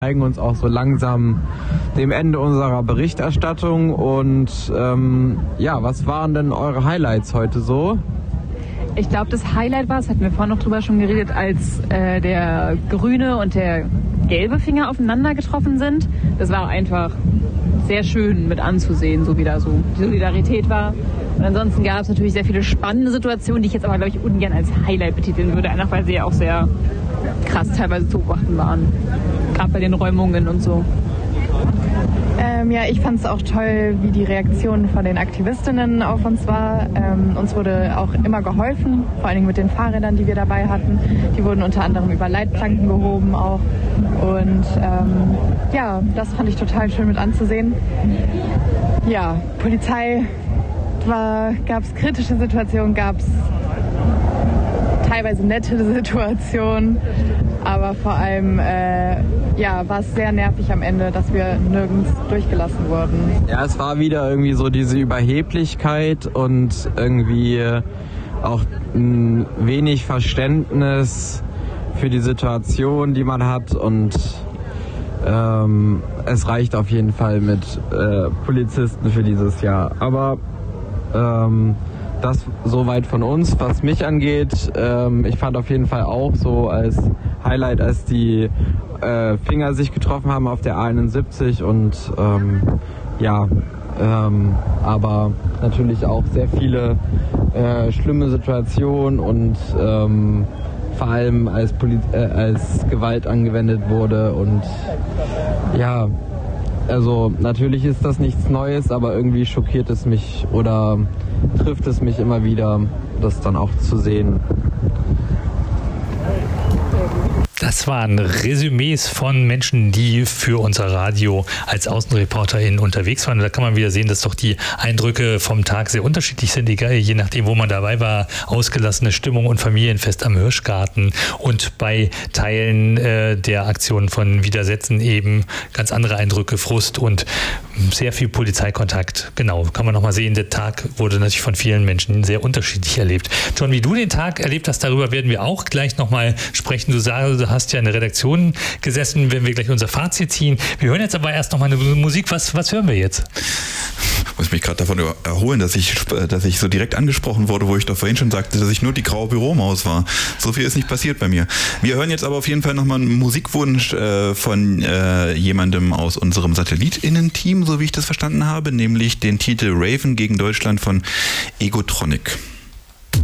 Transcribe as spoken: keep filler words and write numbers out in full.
neigen uns auch so langsam dem Ende unserer Berichterstattung und ähm, ja, was waren denn eure Highlights heute so? Ich glaube, das Highlight war, das hatten wir vorhin noch drüber schon geredet, als äh, der grüne und der gelbe Finger aufeinander getroffen sind. Das war einfach sehr schön mit anzusehen, so wie da so die Solidarität war. Und ansonsten gab es natürlich sehr viele spannende Situationen, die ich jetzt aber, glaube ich, ungern als Highlight betiteln würde, einfach weil sie ja auch sehr krass teilweise zu beobachten waren. Gerade bei den Räumungen und so. Ähm, ja, ich fand es auch toll, wie die Reaktion von den Aktivistinnen auf uns war. Ähm, uns wurde auch immer geholfen, vor allen Dingen mit den Fahrrädern, die wir dabei hatten. Die wurden unter anderem über Leitplanken gehoben auch. Und ähm, ja, das fand ich total schön mit anzusehen. Ja, Polizei gab es kritische Situationen, gab es teilweise nette Situationen, aber vor allem äh, ja, war es sehr nervig am Ende, dass wir nirgends durchgelassen wurden. Ja, es war wieder irgendwie so diese Überheblichkeit und irgendwie auch ein wenig Verständnis für die Situation, die man hat, und ähm, es reicht auf jeden Fall mit äh, Polizisten für dieses Jahr. Aber ähm, das soweit von uns, was mich angeht. Ähm, ich fand auf jeden Fall auch so als Highlight, als die äh, Finger sich getroffen haben auf der A einundsiebzig und ähm, ja, ähm, aber natürlich auch sehr viele äh, schlimme Situationen und ähm, vor allem als, Poli- äh, als Gewalt angewendet wurde und ja, also natürlich ist das nichts Neues, aber irgendwie schockiert es mich oder trifft es mich immer wieder, das dann auch zu sehen. Das waren Resümees von Menschen, die für unser Radio als AußenreporterInnen unterwegs waren. Da kann man wieder sehen, dass doch die Eindrücke vom Tag sehr unterschiedlich sind, egal, je nachdem, wo man dabei war. Ausgelassene Stimmung und Familienfest am Hirschgarten und bei Teilen äh, der Aktion von Widersetzen eben ganz andere Eindrücke, Frust und sehr viel Polizeikontakt. Genau, kann man nochmal sehen, der Tag wurde natürlich von vielen Menschen sehr unterschiedlich erlebt. John, wie du den Tag erlebt hast, darüber werden wir auch gleich nochmal sprechen. Du sagst, du hast ja in der Redaktion gesessen, werden wir gleich unser Fazit ziehen. Wir hören jetzt aber erst noch mal eine Musik. Was, was hören wir jetzt? Ich muss mich gerade davon erholen, dass ich, dass ich so direkt angesprochen wurde, wo ich doch vorhin schon sagte, dass ich nur die graue Büromaus war. So viel ist nicht passiert bei mir. Wir hören jetzt aber auf jeden Fall nochmal einen Musikwunsch äh, von äh, jemandem aus unserem SatellitInnen-Team, so wie ich das verstanden habe, nämlich den Titel Raven gegen Deutschland von Egotronic.